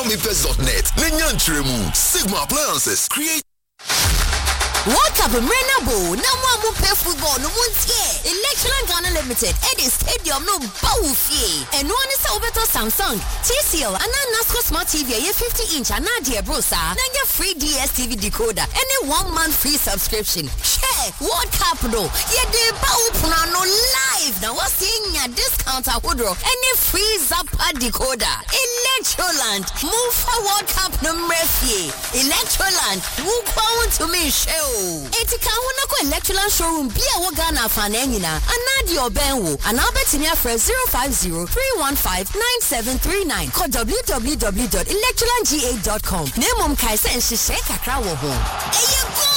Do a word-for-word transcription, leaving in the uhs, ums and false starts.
homepest dot net. Nenyan Tremu, Sigma Appliances, create. What up, Renabo? No one play football, no one's here. Electron Ghana Limited, Eddie Stadium, no Bowfie. And one is over to Samsung, T C L, and a NASCO Smart T V, a fifty inch, and Nadia Brosa. Then your free D S T V decoder, and a one month free subscription. Share, what up, though? Yeah, the Bowpano live. Now, what's in your discount at Woodrow? And a free Zappa decoder. Electroland, move forward, Cup no Murphy. Electroland, move forward to me, show. Etika wona ko Electroland showroom bia wo Ghana fananyina anadi obenwo anabetinia for zero five zero three one five nine seven three nine call w w w dot electroland g a dot com. Nemom kai se nhihye kakra wo ho.